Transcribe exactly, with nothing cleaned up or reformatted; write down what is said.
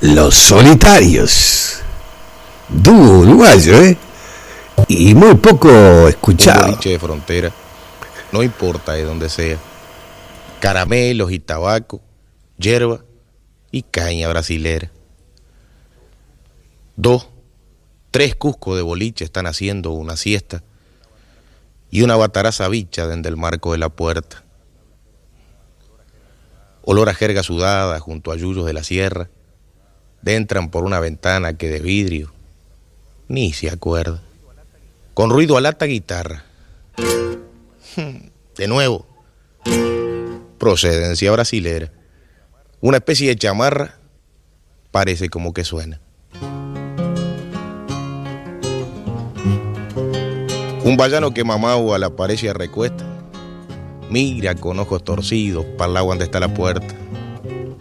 Los Solitarios. Dúo uruguayo, ¿eh? Y muy poco escuchado. Un boliche de frontera, no importa de donde sea. Caramelos y tabaco, hierba y caña brasilera. Dos, tres cuscos de boliche están haciendo una siesta y una bataraza bicha desde el marco de la puerta. Olor a jerga sudada junto a yuyos de la sierra. Entran por una ventana que de vidrio ni se acuerda. Con ruido a lata guitarra. De nuevo. Procedencia brasilera. Una especie de chamarra. Parece como que suena. Un vallano que mamau a la pared se recuesta. Mira con ojos torcidos para el lado donde está la puerta.